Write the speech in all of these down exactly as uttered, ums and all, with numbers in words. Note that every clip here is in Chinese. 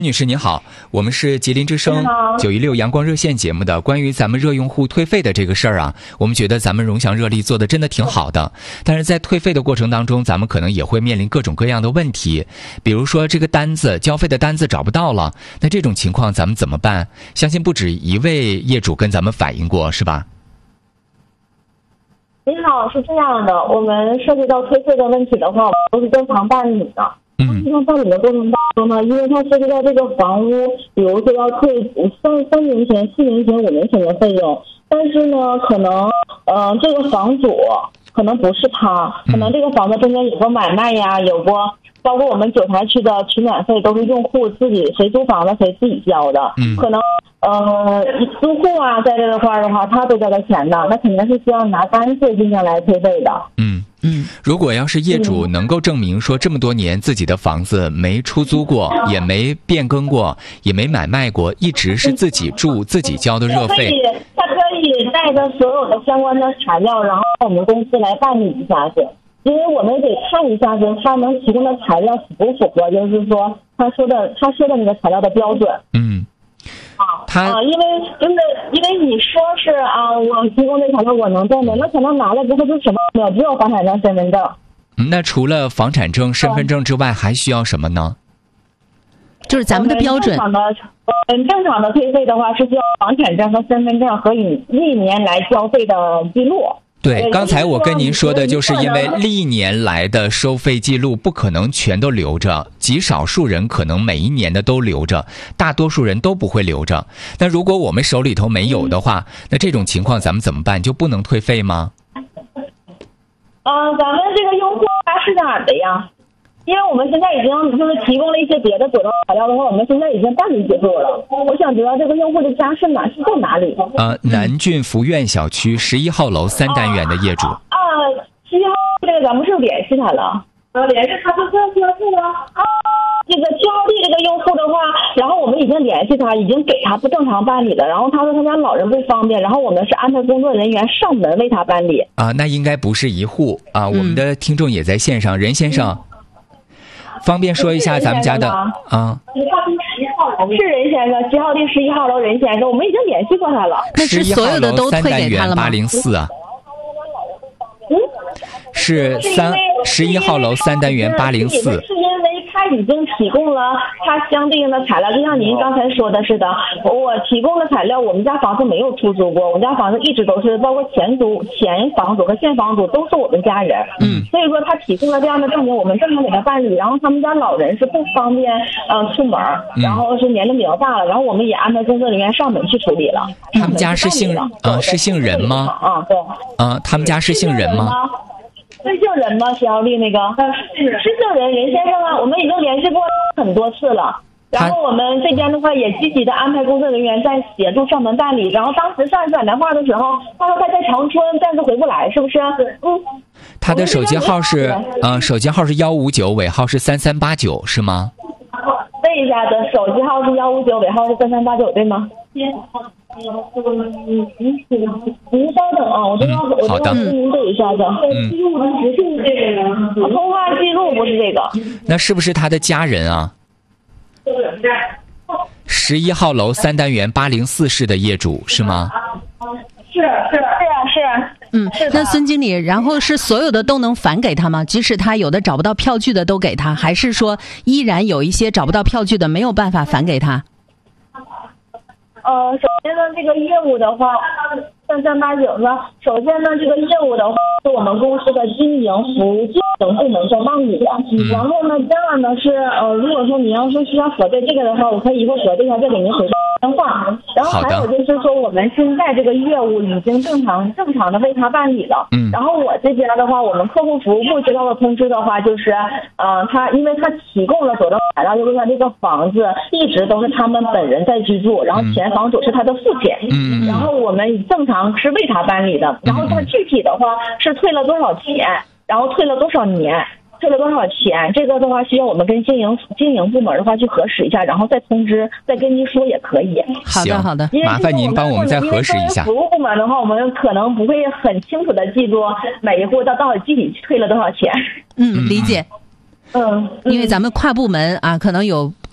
女士您好，我们是吉林之声九一六阳光热线节目的关于咱们热用户退费的这个事儿啊，我们觉得咱们融享热力做的真的挺好的，但是在退费的过程当中，咱们可能也会面临各种各样的问题，比如说这个单子交费的单子找不到了，那这种情况咱们怎么办？相信不止一位业主跟咱们反映过，是吧？ 您好，是这样的，我们涉及到退费的问题的话，我们都是正常办理的。 嗯， 正常办理的过程当中呢，因为它涉及到这个房屋，比如说要退三三年前、四年前、五年前的费用，但是呢，可能呃这个房主可能不是他，可能这个房子中间有过买卖呀，有过包括我们九台区的取暖费都是用户自己谁租房子谁自己交的， 嗯， 可能呃租户啊在这个块儿的话，他都交的钱的，那肯定是需要拿单子进行来退费的。 嗯。嗯，如果要是业主能够证明说这么多年自己的房子没出租过，也没变更过，也没买卖过，一直是自己住自己交的热费， 他可以带着所有的相关的材料，然后我们公司来办理一下子，因为我们得看一下子他能提供的材料符不符合，就是说他说的他说的那个材料的标准。 嗯。 他啊，因为因为因为你说是啊，我提供这材料我能证明，那可能拿了之后就什么没有，只有房产证、身份证。 那除了房产证、身份证之外，还需要什么呢？ 就是咱们的标准。 正常的，嗯，正常的退费的话是需要房产证和身份证和你历年来交费的记录。 对，刚才我跟您说的就是因为历年来的收费记录不可能全都留着，极少数人可能每一年的都留着，大多数人都不会留着。那如果我们手里头没有的话，那这种情况咱们怎么办？就不能退费吗？ 呃，咱们这个用户他是哪儿的呀？因为我们现在已经就是提供了一些别的佐证材料的话，我们现在已经办理结束了。我想知道这个用户的家是哪，是在哪里？ 呃，南郡福苑小区十一号楼三单元的业主。 啊，十一号这个咱们是联系他了，呃，联系他就是交费了。啊，这个七号地这个用户的话，然后我们已经联系他，已经给他不正常办理了。然后他说他家老人不方便，然后我们是安排工作人员上门为他办理。 啊，那应该不是一户啊，我们的听众也在线上，任先生。方便说一下咱们家的啊？ 是任先生，七号地十一号楼任先生，我们已经联系过他了。 那是所有的都退给他了吗？ 八零四啊， 嗯， 是三十一号楼三单元八零四。 是因为他已经提供了他相对应的材料，就像您刚才说的似的，我提供的材料，我们家房子没有出租过，我们家房子一直都是包括前租、前房主和现房主都是我们家人。 嗯， 所以说他提供了这样的证明，我们正常给他办理。然后他们家老人是不方便呃出门，然后是年龄比较大了，然后我们也安排工作人员上门去处理了。 他们家是姓啊、呃、是姓任吗？ 啊，对。 啊，他们家是姓任吗？ 是姓任吗？肖丽那个是姓任任先生啊，我们已经联系过很多次了。然后我们这边的话也积极的安排工作人员在协助上门办理。然后当时上一次打电话的时候，他说他在长春，暂时回不来，是不是？嗯。 他的手机号是呃，手机号是幺五九，尾号是三三八九，是吗？ 问一下子，手机号是幺五九，尾号是三三八九，对吗？您稍等啊，我这要我这要跟您对一下子。 嗯。 通话记录不是这个。 那是不是他的家人啊？十一号楼三单元八零四室的业主是吗？ 是是是啊是。 嗯，那孙经理，然后是所有的都能返给他吗？即使他有的找不到票据的都给他，还是说依然有一些找不到票据的没有办法返给他？ 呃，首先呢，这个业务的话，三三八九呢，首先呢，这个业务的话是我们公司的经营服务经营部门在办理的。嗯、然后呢，第二呢是呃，如果说你要是需要核对这个的话，我可以一会儿核对一下，再给您回电话。然后还有就是说，我们现在这个业务已经正常正常的为他办理了。嗯。然后我这边的话，我们客户服务部接到的通知的话，就是呃，他因为他提供了佐证材料，就是说这个房子一直都是他们本人在居住，然后前房主是他的父亲。嗯。然后我们正常是为他办理的，然后他具体的话是退了多少钱，然后退了多少年。退了多少钱？这个的话需要我们跟经营经营部门的话去核实一下，然后再通知，再跟您说也可以。 好的，好的， 麻烦您帮我们再核实一下。 服务部门的话，我们可能不会很清楚的记住每一户到到底具体退了多少钱。 嗯，理解。 嗯， 因为咱们跨部门啊，可能有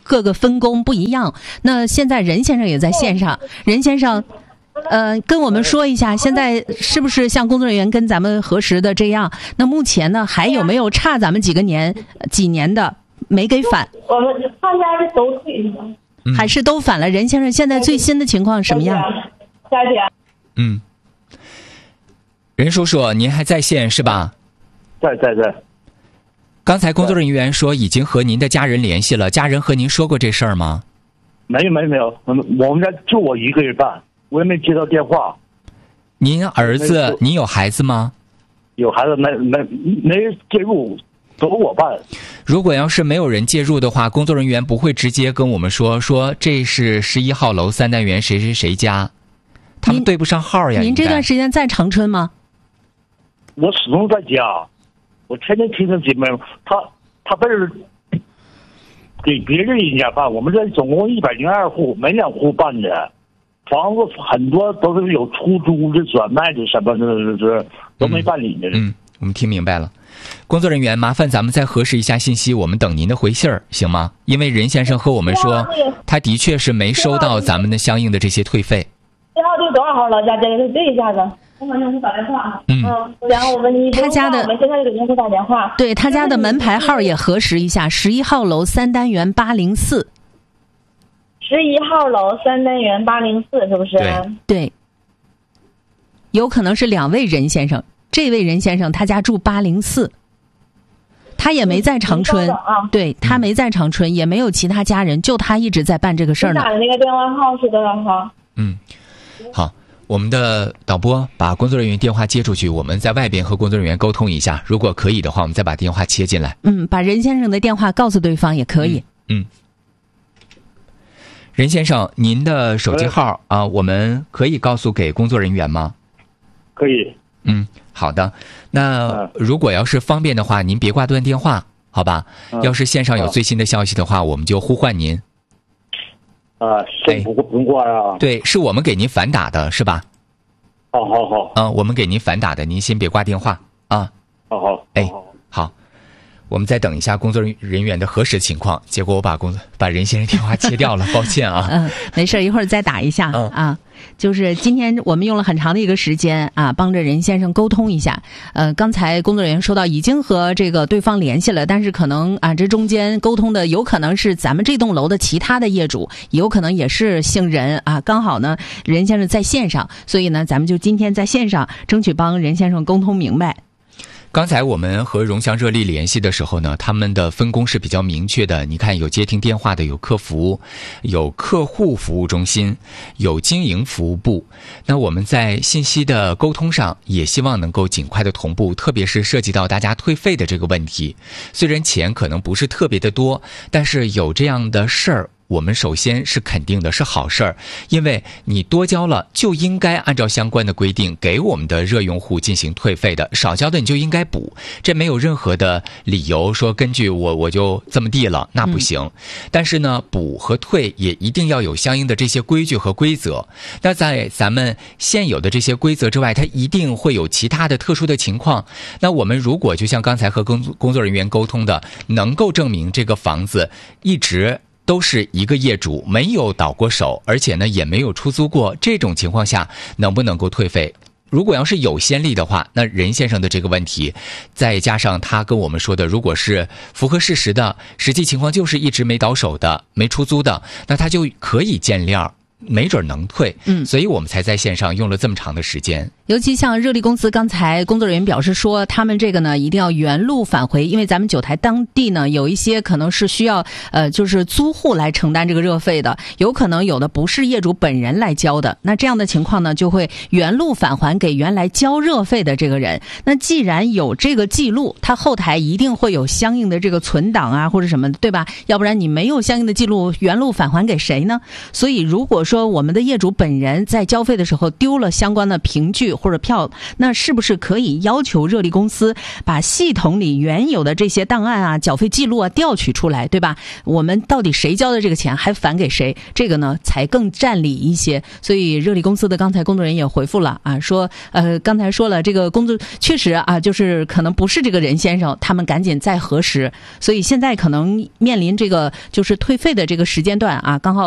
各个分工不一样。那现在任先生也在线上，任先生，呃，跟我们说一下，现在是不是像工作人员跟咱们核实的这样？那目前呢，还有没有差咱们几个年、几年的没给返？ 我们大家是都退是吧？ 还是都返了？任先生，现在最新的情况什么样？ 再见。 嗯，任叔叔，您还在线是吧？ 在在在。 刚才工作人员说已经和您的家人联系了，家人和您说过这事儿吗？ 没有没有没有，我们我们家就我一个人办，我也没接到电话。 您儿子，您有孩子吗？ 有孩子，没没没介入，都我办。 如果要是没有人介入的话，工作人员不会直接跟我们说说这是十一号楼三单元谁谁谁家，他们对不上号呀。 您这段时间在长春吗？ 我始终在家，我天天听着节目，他他这是给别人人家办，我们这总共一百零二户，每两户办的，房子很多都是有出租的、转卖的什么的，是都没办理呢。 嗯，我们听明白了。工作人员，麻烦咱们再核实一下信息，我们等您的回信儿，行吗？因为任先生和我们说，他的确是没收到咱们的相应的这些退费。 电话对多少号了？家这个对一下子。我马上去打电话。 嗯， 然后我们你他家的， 我们现在就给用户打电话。 对他家的门牌号也核实一下，十一号楼三单元八零四。 十一号楼三单元八零四是不是？ 对对，有可能是两位任先生。这位任先生他家住八零四，他也没在长春， 啊、 对他没在长春，也没有其他家人，就他一直在办这个事儿呢。 你打的那个电话号是多少号？ 嗯，好，我们的导播把工作人员电话接出去，我们在外边和工作人员沟通一下，如果可以的话，我们再把电话切进来。 嗯，把任先生的电话告诉对方也可以。 嗯，嗯任先生，您的手机号啊、呃，我们可以告诉给工作人员吗？ 可以。 嗯，好的。那如果要是方便的话，您别挂断电话，好吧？ 嗯、 要是线上有最新的消息的话，我们就呼唤您。 啊，先不不用挂啊。 对，是我们给您反打的，是吧？ 好好好。 啊，我们给您反打的，您先别挂电话啊。 好好。 哎，好。我们再等一下工作人员的核实情况，结果我把工作把任先生电话切掉了，抱歉啊。 嗯，没事，一会儿再打一下、嗯、啊。就是今天我们用了很长的一个时间啊，帮着任先生沟通一下。呃，刚才工作人员说到已经和这个对方联系了，但是可能啊，这中间沟通的有可能是咱们这栋楼的其他的业主，有可能也是姓任啊。刚好呢，任先生在线上，所以呢，咱们就今天在线上争取帮任先生沟通明白。 刚才我们和荣祥热力联系的时候呢，他们的分工是比较明确的。你看，有接听电话的，有客服，有客户服务中心，有经营服务部。那我们在信息的沟通上也希望能够尽快的同步，特别是涉及到大家退费的这个问题。虽然钱可能不是特别的多，但是有这样的事儿，我们首先是肯定的，是好事儿，因为你多交了就应该按照相关的规定给我们的热用户进行退费的，少交的你就应该补，这没有任何的理由说根据我我就这么地了，那不行、嗯、但是呢，补和退也一定要有相应的这些规矩和规则。那在咱们现有的这些规则之外，它一定会有其他的特殊的情况。那我们如果就像刚才和工工作人员沟通的，能够证明这个房子一直都是一个业主，没有倒过手，而且呢也没有出租过，这种情况下能不能够退费？如果要是有先例的话，那任先生的这个问题，再加上他跟我们说的，如果是符合事实的，实际情况就是一直没倒手的，没出租的，那他就可以见谅，没准能退。嗯，所以我们才在线上用了这么长的时间。 尤其像热力公司，刚才工作人员表示说，他们这个呢一定要原路返回，因为咱们九台当地呢有一些可能是需要呃就是租户来承担这个热费的，有可能有的不是业主本人来交的，那这样的情况呢就会原路返还给原来交热费的这个人。那既然有这个记录，他后台一定会有相应的这个存档啊或者什么，对吧？要不然你没有相应的记录，原路返还给谁呢？所以如果说我们的业主本人在交费的时候丢了相关的凭据， 或者票，那是不是可以要求热力公司把系统里原有的这些档案啊、缴费记录啊调取出来，对吧？我们到底谁交的这个钱还返给谁，这个呢才更占理一些。所以热力公司的刚才工作人员也回复了啊，说呃刚才说了这个工作确实啊，就是可能不是这个任先生，他们赶紧再核实。所以现在可能面临这个就是退费的这个时间段啊，刚好